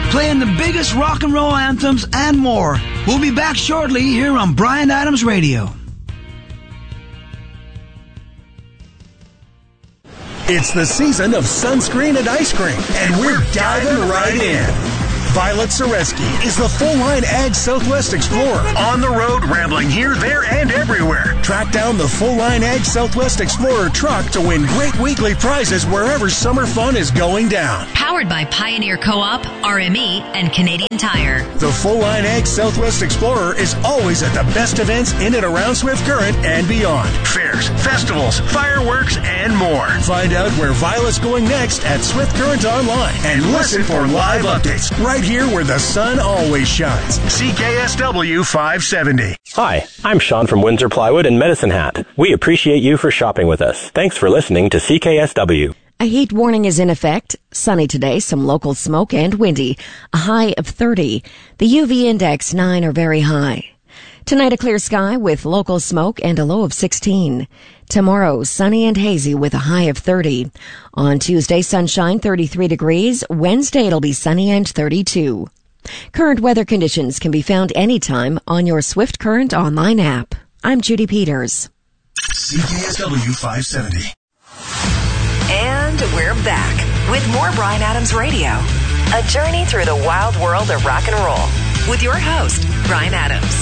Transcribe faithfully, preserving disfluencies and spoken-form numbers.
playing the biggest rock and roll anthems and more. We'll be back shortly here on Bryan Adams Radio. It's the season of sunscreen and ice cream, and we're diving right in. Violet Soreski is the full-line Ag Southwest Explorer. On the road, rambling here, there, and everywhere. Track down the full-line Ag Southwest Explorer truck to win great weekly prizes wherever summer fun is going down. Powered by Pioneer Co-op, R M E, and Canadian Tire. The full-line Ag Southwest Explorer is always at the best events in and around Swift Current and beyond. Fairs, festivals, fireworks, and more. Find out where Violet's going next at Swift Current Online and listen for live updates right here where the sun always shines. C K S W five seventy. Hi, I'm Sean from Windsor Plywood and Medicine Hat. We appreciate you for shopping with us. Thanks for listening to C K S W. A heat warning is in effect. Sunny today, some local smoke and windy. A high of thirty. The U V index nine or very high. Tonight a clear sky with local smoke and a low of sixteen. Tomorrow sunny and hazy with a high of thirty. On Tuesday sunshine thirty-three degrees. Wednesday it'll be sunny and thirty-two. Current weather conditions can be found anytime on your Swift Current online app. I'm Judy Peters. C K S W five seventy. And we're back with more Bryan Adams Radio. A journey through the wild world of rock and roll with your host, Bryan Adams.